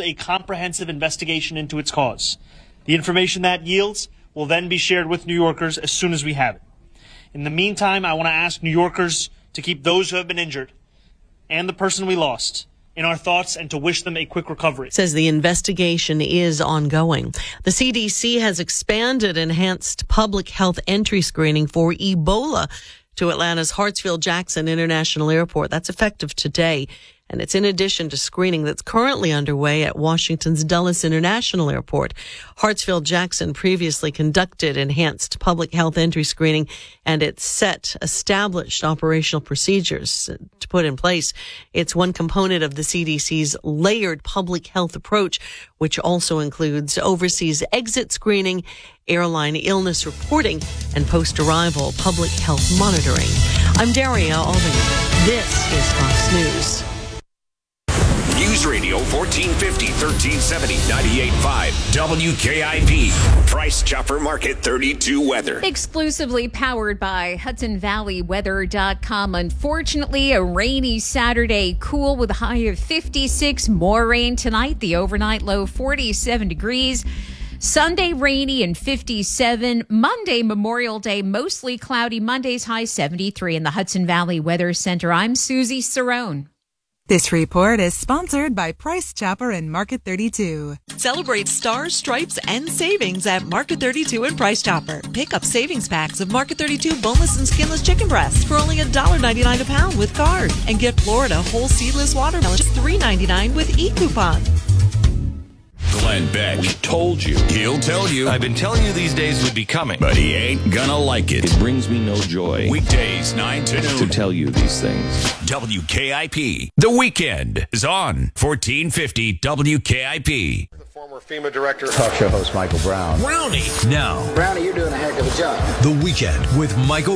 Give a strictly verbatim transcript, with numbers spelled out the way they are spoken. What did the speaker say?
a comprehensive investigation into its cause. The information that yields will then be shared with New Yorkers as soon as we have it. In the meantime, I want to ask New Yorkers to keep those who have been injured and the person we lost in our thoughts and to wish them a quick recovery. Says the investigation is ongoing. The C D C has expanded enhanced public health entry screening for Ebola to Atlanta's Hartsfield-Jackson International Airport. That's effective today. And it's in addition to screening that's currently underway at Washington's Dulles International Airport. Hartsfield-Jackson previously conducted enhanced public health entry screening, and it set established operational procedures to put in place. It's one component of the C D C's layered public health approach, which also includes overseas exit screening, airline illness reporting, and post-arrival public health monitoring. I'm Daria Albany. This is Fox News. News Radio fourteen fifty, thirteen seventy, ninety-eight point five W K I P. Price Chopper Market thirty-two weather. Exclusively powered by Hudson Valley Weather dot com. Unfortunately, a rainy Saturday, cool with a high of fifty-six. More rain tonight. The overnight low forty-seven degrees. Sunday rainy and fifty-seven. Monday, Memorial Day, mostly cloudy. Monday's high seventy-three. In the Hudson Valley Weather Center, I'm Susie Cerrone. This report is sponsored by Price Chopper and Market thirty-two. Celebrate stars, stripes, and savings at Market thirty-two and Price Chopper. Pick up savings packs of Market thirty-two boneless and skinless chicken breasts for only one dollar ninety-nine a pound with card. And get Florida whole seedless watermelon just three ninety-nine with e-coupon. Glenn Beck. We told you. He'll tell you. I've been telling you these days would be coming. But he ain't gonna like it. It brings me no joy. Weekdays, nine to noon. To tell you these things. W K I P. The Weekend is on fourteen fifty W K I P. The former FEMA director. Talk show host Michael Brown. Brownie. Now. Brownie, you're doing a heck of a job. The Weekend with Michael